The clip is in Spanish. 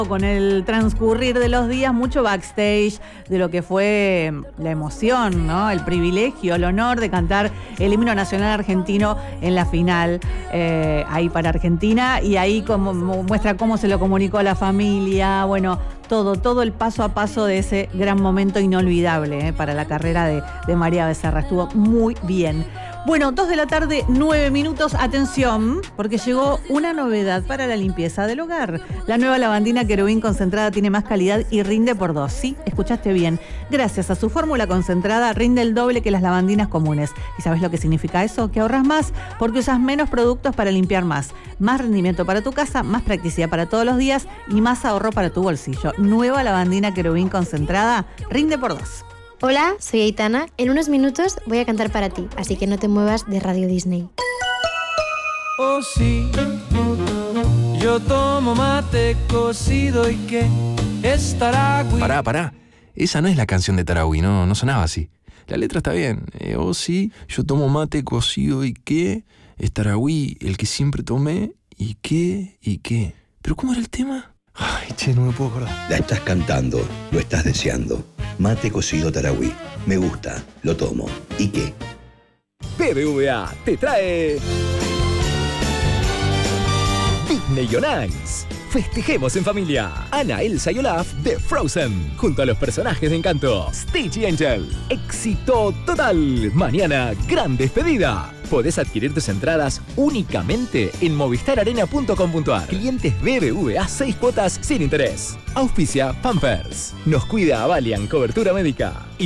con el transcurrir de los días, mucho backstage de lo que fue la emoción, ¿no? El privilegio, el honor de cantar el himno nacional argentino en la final, ahí para Argentina, y ahí como muestra cómo se lo comunicó a la familia, bueno, todo el paso a paso de ese gran momento inolvidable para la carrera de María Becerra. Estuvo muy bien. Bueno, 2:09 p.m, atención, porque llegó una novedad para la limpieza del hogar. La nueva lavandina Querubín concentrada tiene más calidad y rinde por 2. Sí, escuchaste bien. Gracias a su fórmula concentrada, rinde el doble que las lavandinas comunes. ¿Y sabes lo que significa eso? Que ahorras más, porque usas menos productos para limpiar más. Más rendimiento para tu casa, más practicidad para todos los días y más ahorro para tu bolsillo. Nueva lavandina Querubín concentrada, rinde por 2. Hola, soy Aitana. En unos minutos voy a cantar para ti, así que no te muevas de Radio Disney. Oh sí, yo tomo mate cocido y que es Taragüí. Pará. Esa no es la canción de Taragüí, no sonaba así. La letra está bien. Oh sí, yo tomo mate cocido y que es Taragüí, el que siempre tomé y qué. ¿Pero cómo era el tema? Ay, che, no me puedo acordar. La estás cantando, lo estás deseando. Mate cocido Taragüí. Me gusta, lo tomo. ¿Y qué? BBVA te trae Disney on Ice. Festejemos en familia. Anna, Elsa y Olaf de Frozen, junto a los personajes de Encanto, Stitch y Angel. Éxito total. Mañana, gran despedida. Podés adquirir tus entradas únicamente en movistararena.com.ar. Clientes BBVA 6 cuotas sin interés. Auspicia Pampers. Nos cuida Avalian Cobertura Médica.